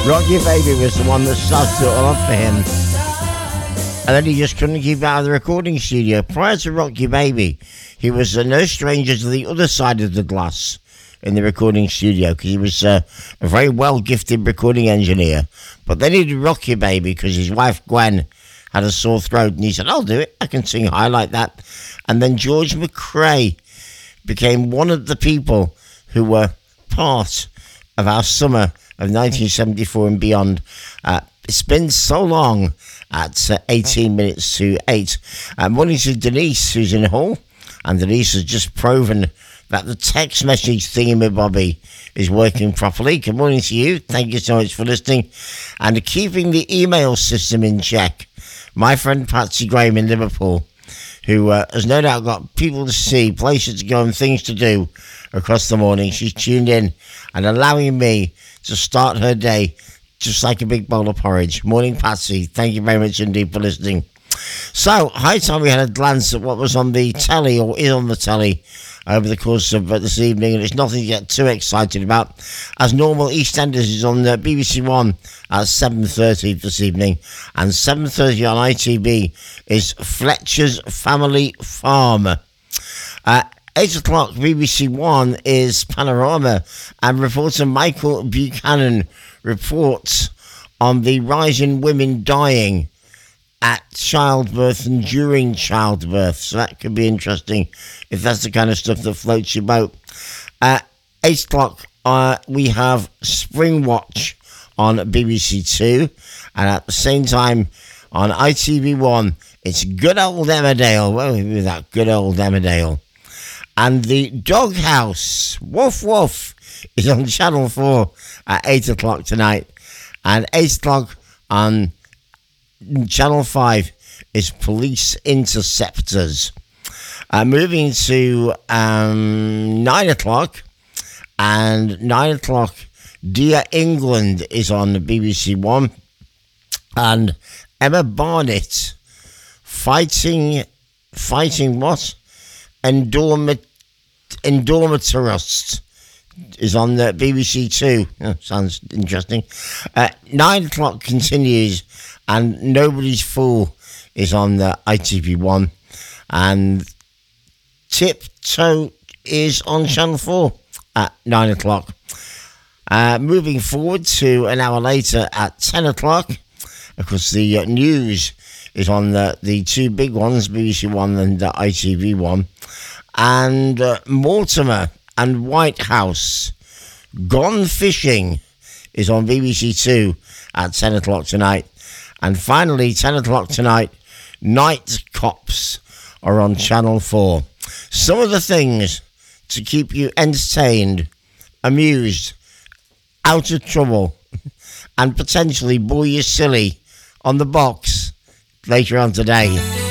Rock Your Baby was the one that started it all off for him. And then he just couldn't keep out of the recording studio. Prior to Rock Your Baby, he was no stranger to the other side of the glass in the recording studio, because he was a very well-gifted recording engineer. But then he did Rock Your Baby because his wife Gwen had a sore throat, and he said, I'll do it, I can sing high like that. And then George McRae became one of the people who were part of our summer of 1974 and beyond. It's been so long at 18 minutes to 8. Morning to Denise, who's in Hull, and Denise has just proven that the text message thingamabobby is working properly. Good morning to you. Thank you so much for listening and keeping the email system in check. My friend Patsy Graham in Liverpool, who has no doubt got people to see, places to go and things to do across the morning. She's tuned in and allowing me to start her day just like a big bowl of porridge. Morning, Patsy. Thank you very much indeed for listening. So, high time we had a glance at what was on the telly, or is on the telly, over the course of this evening, and it's nothing to get too excited about. As normal, EastEnders is on BBC One at 7:30 this evening, and 7:30 on ITV is Fletcher's Family Farm. 8 o'clock BBC One is Panorama, and reporter Michael Buchanan reports on the rise in women dying at childbirth and during childbirth. So that could be interesting if that's the kind of stuff that floats your boat. At 8 o'clock, we have Spring Watch on BBC Two, and at the same time on ITV1, it's Good Old Emmerdale. Where are we with that? Good Old Emmerdale. And the Doghouse, Woof Woof, is on Channel 4 at 8 o'clock tonight. And 8 o'clock on Channel 5 is Police Interceptors. Moving to 9 o'clock, and 9 o'clock, Dear England is on the BBC One, and Emma Barnett fighting what? Endormitorust is on the BBC Two. Oh, sounds interesting. 9 o'clock continues, and Nobody's Fool is on the ITV1, and Tiptoe is on Channel 4 at 9 o'clock. Moving forward to an hour later at 10 o'clock, of course, the news is on the two big ones, BBC One and ITV1. And Mortimer and Whitehouse, Gone Fishing, is on BBC Two at 10 o'clock tonight. And finally, 10 o'clock tonight, Night Cops are on Channel 4. Some of the things to keep you entertained, amused, out of trouble, and potentially bore you silly on the box later on today.